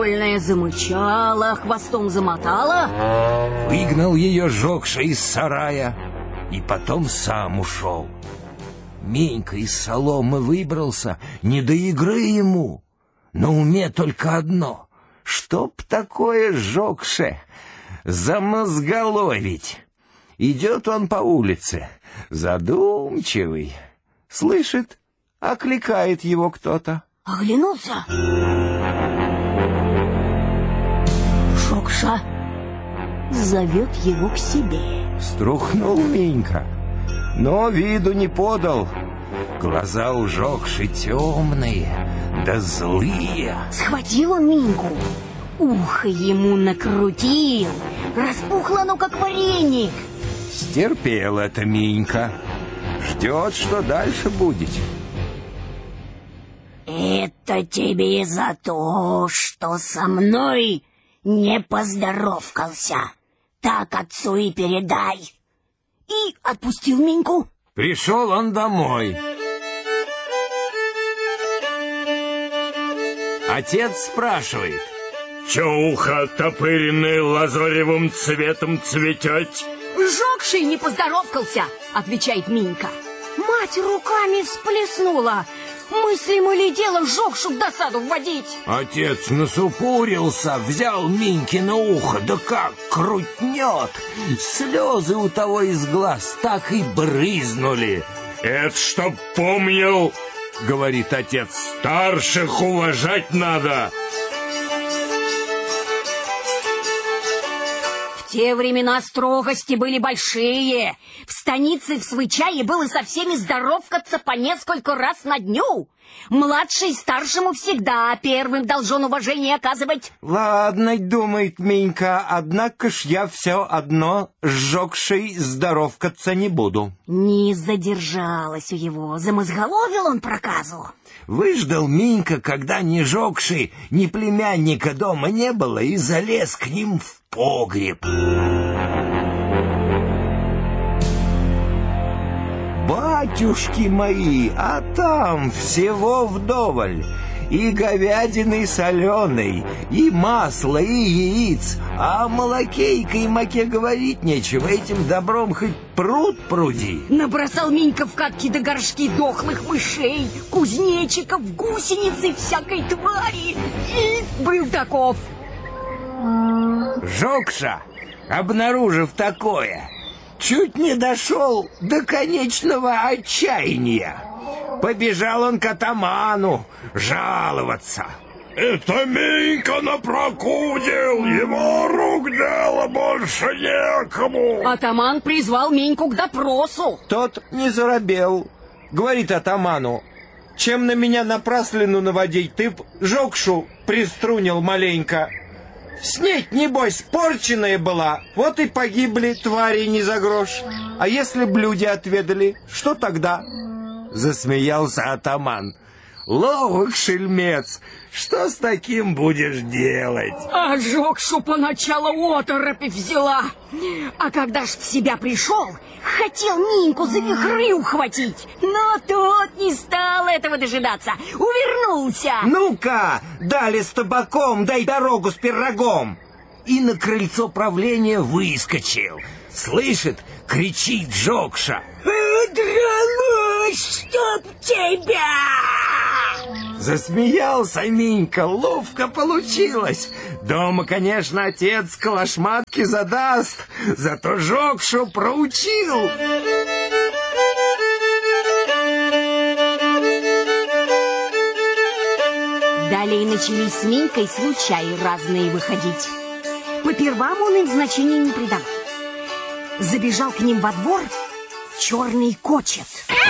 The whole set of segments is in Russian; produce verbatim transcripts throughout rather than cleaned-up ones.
замычала, хвостом замотала. Выгнал ее Жокша из сарая и потом сам ушел. Менька из соломы выбрался, не до игры ему. На уме только одно — чтоб такое Жокше замозголовить. Идет он по улице, задумчивый. Слышит, окликает его кто-то. Оглянулся. Жокша зовет его к себе. Струхнул Менька, но виду не подал. Глаза у Жокши темные, да злые. Схватил он Миньку, ухо ему накрутил, распухло оно, как вареник. Стерпел это Минька, ждет, что дальше будет. Это тебе за то, что со мной не поздоровкался. Так отцу и передай. И отпустил Миньку. Пришел он домой. Отец спрашивает: че ухо оттопыренное лазоревым цветом цветет? Жокший не поздоровкался, отвечает Минька. Мать руками всплеснула. Мыслимо ли дело Жокшу в досаду вводить? Отец насупурился, взял Миньки на ухо, да как крутнет. Слезы у того из глаз так и брызнули. Это чтоб помнил, говорит отец, старших уважать надо. В те времена строгости были большие. В станице в Свычае было со всеми здоровкаться по несколько раз на дню. Младший старшему всегда первым должен уважение оказывать. Ладно, думает Минька, однако ж я все одно с Жокшей здоровкаться не буду. Не задержалась у его, замозголовил он проказу. Выждал Минька, когда ни Жокши, ни племянника дома не было, и залез к ним в погреб. Батюшки мои, а там всего вдоволь. И говядины соленой, и масла, и яиц. А о молоке и каймаке говорить нечего. Этим добром хоть пруд пруди. Набросал Минька в катки до горшки дохлых мышей, кузнечиков, гусениц и всякой твари. И был таков. Жокша, обнаружив такое, чуть не дошел до конечного отчаяния. Побежал он к атаману жаловаться. Это Минька напрокудил, его рук дело больше некому. Атаман призвал Миньку к допросу. Тот не заробел. Говорит атаману: чем на меня напраслину наводить, ты б Жокшу приструнил маленько. Снеть, небось, порченая была, вот и погибли твари не за грош. А если б люди отведали, что тогда? Засмеялся атаман. Ловок шельмец, что с таким будешь делать? А Жокшу поначалу оторопь взяла. А когда ж в себя пришел, хотел Миньку за вихры ухватить. Но тот не стал этого дожидаться, увернулся. Ну-ка, дали с табаком, дай дорогу с пирогом. И на крыльцо правления выскочил. Слышит, кричит Жокша: «Дралось, чтоб тебя!» Засмеялся Минька, ловко получилось. Дома, конечно, отец калашматки задаст, зато Жокшу проучил. Далее начались с Минькой случаи разные выходить. Попервам он им значения не придавал. Забежал к ним во двор черный кочет.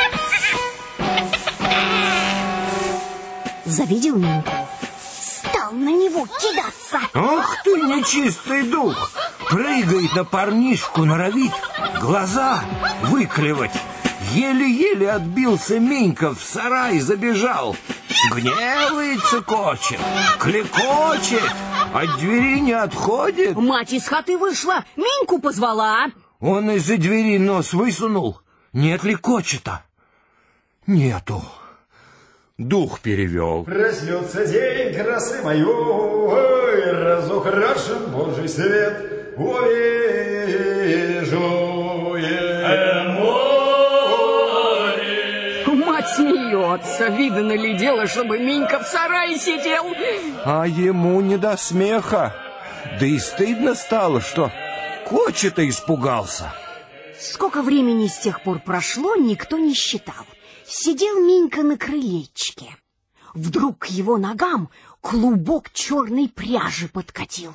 Завидел Миньку, стал на него кидаться. Ах ты, нечистый дух! Прыгает на парнишку, норовит глаза выклевать. Еле-еле отбился Минька, в сарай забежал. Гневается кочет, клекочет, от двери не отходит. Мать из хаты вышла, Миньку позвала. Он из-за двери нос высунул. Нет ли кочета? Нету. Дух перевел. Проснется день красы мою, Божий свет увижу ему. Мать смеется. Видно ли дело, чтобы Минька в сарае сидел? А ему не до смеха. Да и стыдно стало, что Кочета испугался. Сколько времени с тех пор прошло, никто не считал. Сидел Минька на крылечке. Вдруг к его ногам клубок черной пряжи подкатил.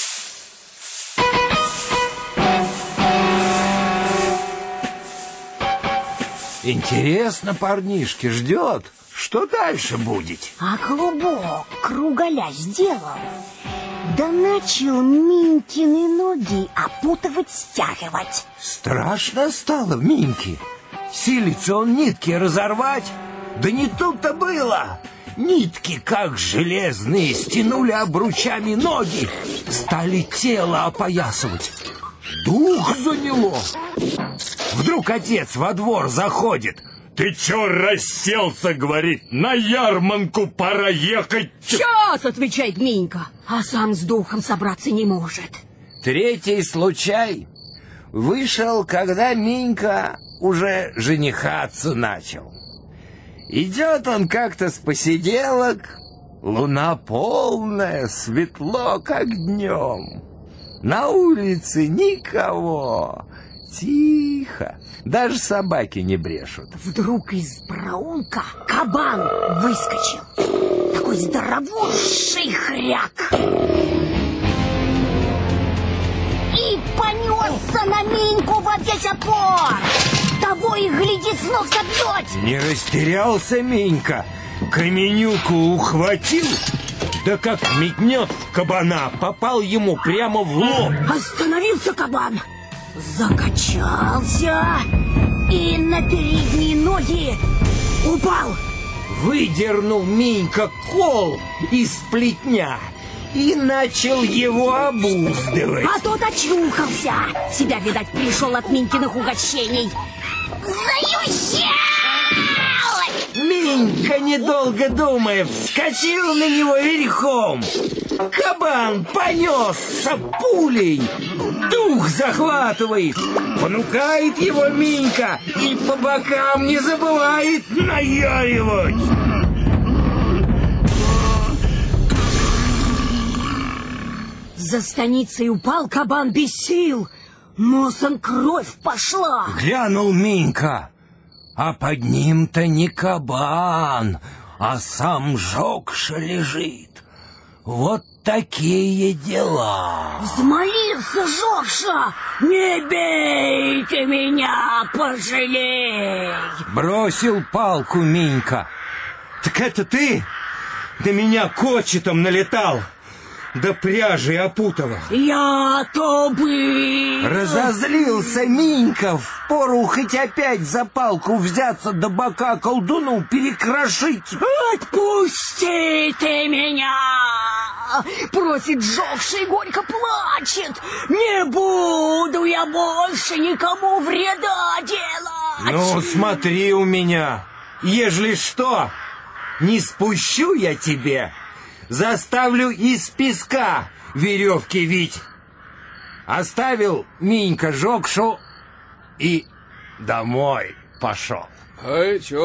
Интересно, парнишки, ждет, что дальше будет. А клубок круголя сделал. Да начал Минькины ноги опутывать, стягивать. Страшно стало Миньке. Силится он нитки разорвать. Да не тут-то было. Нитки, как железные, стянули обручами ноги, стали тело опоясывать. Дух заняло. Вдруг отец во двор заходит. Ты чё расселся, говорит, на ярманку пора ехать. Сейчас, отвечает Минька, а сам с духом собраться не может. Третий случай вышел, когда Минька уже женихаться начал. Идет он как-то с посиделок, луна полная, светло, как днем. На улице никого, тихо, даже собаки не брешут. Вдруг из проулка кабан выскочил. Такой здоровущий хряк. И понесся на Миньку во весь опор. Того и гляди, с ног собьет. Не растерялся Минька, каменюку ухватил, да как метнет в кабана, попал ему прямо в лоб. Остановился кабан, закачался и на передние ноги упал. Выдернул Минька кол из плетня и начал его обуздывать. А тот очухался. Себя, видать, пришел от Минькиных угощений. Зающал! Минька, недолго думая, вскочил на него верхом. Кабан понесся пулей. Дух захватывает. Понукает его Минька и по бокам не забывает наяривать. За станицей упал кабан без сил. Носом кровь пошла. Глянул Минька, а под ним-то не кабан, а сам Жокша лежит. Вот такие дела. Взмолился Жокша: не бейте меня, пожалей. Бросил палку Минька. Так это ты на меня кочетом налетал, да пряжей опутывал? Я-то был. Разозлился Минька, впору хоть опять за палку взяться, до бока колдуну перекрошить. Отпусти ты меня! Просит Жокша и горько плачет. Не буду я больше никому вреда делать. Ну, смотри у меня, ежели что, не спущу я тебе, заставлю из песка веревки вить. Оставил Минька Жокшу и домой пошел. Эй, чё?